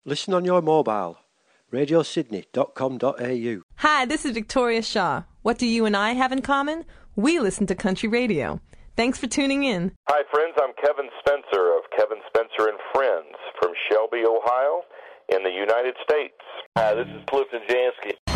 Listen on your mobile. radiosydney.com.au. Hi, this is Victoria Shaw. What do you and I have in common? We listen to country radio. Thanks for tuning in. Hi, friends. I'm Kevin Spencer of Kevin Spencer and Friends from Shelby, Ohio, in the United States. Hi, this is Clifton Jansky.